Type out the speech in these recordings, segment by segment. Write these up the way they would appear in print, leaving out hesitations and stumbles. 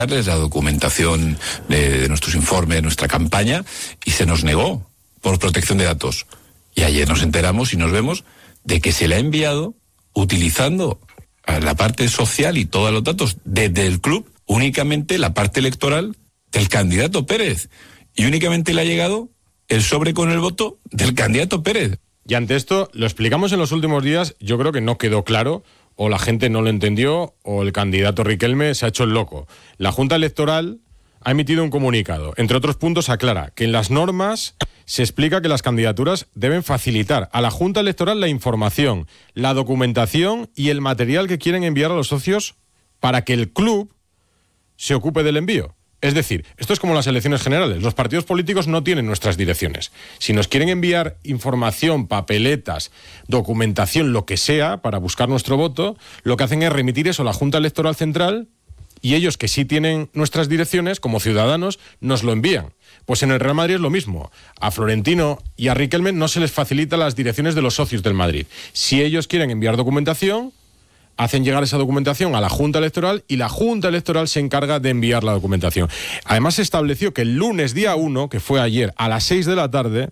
la documentación de nuestros informes, de nuestra campaña, y se nos negó por protección de datos. Y ayer nos enteramos y nos vemos de que se le ha enviado utilizando a la parte social y todos los datos desde el club, únicamente la parte electoral del candidato Pérez. Y únicamente le ha llegado el sobre con el voto del candidato Pérez. Y ante esto, lo explicamos en los últimos días, yo creo que no quedó claro, o la gente no lo entendió, o el candidato Riquelme se ha hecho el loco. La Junta Electoral ha emitido un comunicado. Entre otros puntos, aclara que en las normas se explica que las candidaturas deben facilitar a la Junta Electoral la información, la documentación y el material que quieren enviar a los socios para que el club se ocupe del envío. Es decir, esto es como las elecciones generales. Los partidos políticos no tienen nuestras direcciones. Si nos quieren enviar información, papeletas, documentación, lo que sea, para buscar nuestro voto, lo que hacen es remitir eso a la Junta Electoral Central y ellos, que sí tienen nuestras direcciones, como ciudadanos, nos lo envían. Pues en el Real Madrid es lo mismo. A Florentino y a Riquelme no se les facilita las direcciones de los socios del Madrid. Si ellos quieren enviar documentación, hacen llegar esa documentación a la Junta Electoral y la Junta Electoral se encarga de enviar la documentación. Además, se estableció que el lunes día 1, que fue ayer, a las 6 de la tarde,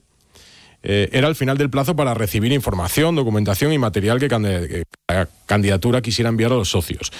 era el final del plazo para recibir información, documentación y material que la candidatura quisiera enviar a los socios.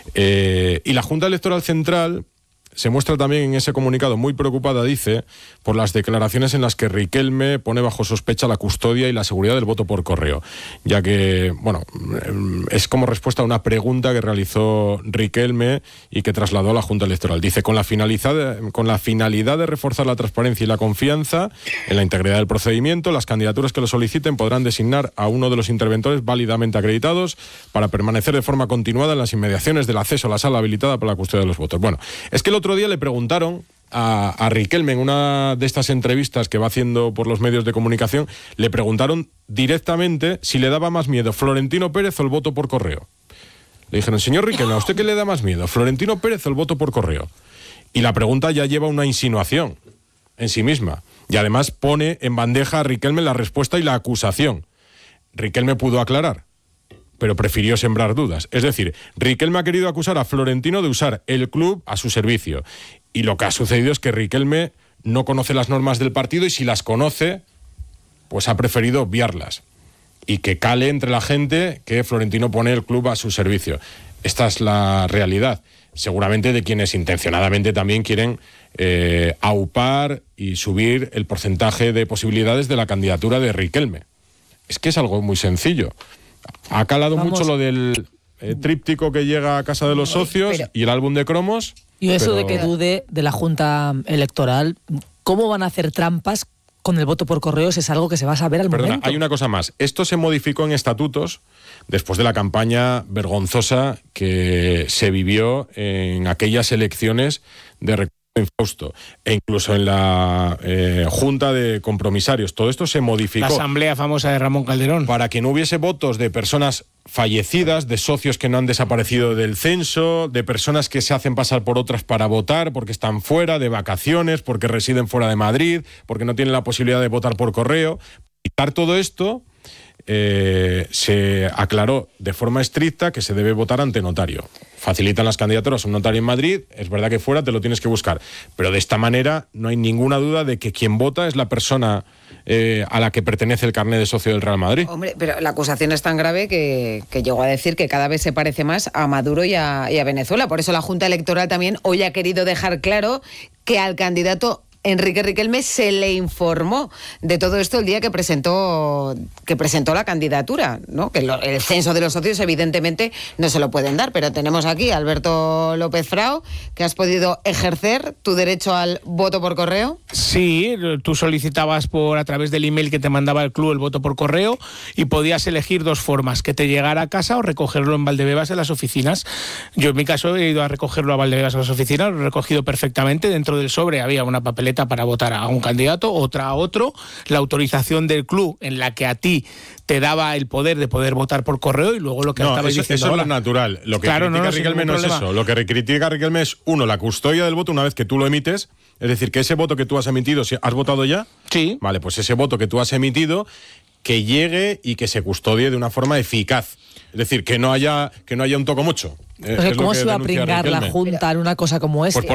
Y la Junta Electoral Central se muestra también en ese comunicado muy preocupada, dice, por las declaraciones en las que Riquelme pone bajo sospecha la custodia y la seguridad del voto por correo, ya que, bueno, es como respuesta a una pregunta que realizó Riquelme y que trasladó a la Junta Electoral. Dice, con la finalidad de reforzar la transparencia y la confianza en la integridad del procedimiento, las candidaturas que lo soliciten podrán designar a uno de los interventores válidamente acreditados para permanecer de forma continuada en las inmediaciones del acceso a la sala habilitada para la custodia de los votos. Bueno, es que el otro día le preguntaron a Riquelme en una de estas entrevistas que va haciendo por los medios de comunicación, le preguntaron directamente si le daba más miedo Florentino Pérez o el voto por correo. Le dijeron, señor Riquelme, ¿a usted qué le da más miedo, Florentino Pérez o el voto por correo? Y la pregunta ya lleva una insinuación en sí misma. Y además pone en bandeja a Riquelme la respuesta y la acusación. Riquelme pudo aclarar, pero prefirió sembrar dudas. Es decir, Riquelme ha querido acusar a Florentino de usar el club a su servicio. Y lo que ha sucedido es que Riquelme no conoce las normas del partido y si las conoce, pues ha preferido obviarlas. Y que cale entre la gente que Florentino pone el club a su servicio. Esta es la realidad. Seguramente de quienes intencionadamente también quieren aupar y subir el porcentaje de posibilidades de la candidatura de Riquelme. Es que es algo muy sencillo. Ha calado mucho lo del tríptico que llega a casa de los socios y el álbum de cromos. Y eso de que dude de la Junta Electoral, ¿cómo van a hacer trampas con el voto por correos? Es algo que se va a saber al momento. Hay una cosa más. Esto se modificó en estatutos después de la campaña vergonzosa que se vivió en aquellas elecciones de recurso infausto, e incluso en la Junta de Compromisarios. Todo esto se modificó. La asamblea famosa de Ramón Calderón. Para que no hubiese votos de personas fallecidas, de socios que no han desaparecido del censo, de personas que se hacen pasar por otras para votar porque están fuera, de vacaciones, porque residen fuera de Madrid, porque no tienen la posibilidad de votar por correo. Quitar todo esto, se aclaró de forma estricta que se debe votar ante notario. Facilitan las candidaturas a un notario en Madrid, es verdad que fuera te lo tienes que buscar, pero de esta manera no hay ninguna duda de que quien vota es la persona a la que pertenece el carné de socio del Real Madrid. Hombre, pero la acusación es tan grave que llegó a decir que cada vez se parece más a Maduro y a Venezuela. Por eso la Junta Electoral también hoy ha querido dejar claro que al candidato Enrique Riquelme se le informó de todo esto el día que presentó la candidatura, ¿no? Que el censo de los socios evidentemente no se lo pueden dar, pero tenemos aquí a Alberto López Frao, que has podido ejercer tu derecho al voto por correo. Sí, tú solicitabas a través del email que te mandaba el club el voto por correo y podías elegir dos formas, que te llegara a casa o recogerlo en Valdebebas en las oficinas. Yo en mi caso he ido a recogerlo a Valdebebas en las oficinas, lo he recogido perfectamente. Dentro del sobre había una papeleta para votar a un candidato, otra a otro, la autorización del club en la que a ti te daba el poder de poder votar por correo y luego lo que estabais diciendo. Eso es lo natural. Lo que critica Riquelme no es eso. Lo que critica Riquelme es, uno, la custodia del voto una vez que tú lo emites. Es decir, que ese voto que tú has emitido, ¿has votado ya? Sí. Vale, pues ese voto que tú has emitido, que llegue y que se custodie de una forma eficaz. Es decir, que no haya un toco mucho. Porque ¿cómo se va a pringar la Junta en una cosa como esta? Pues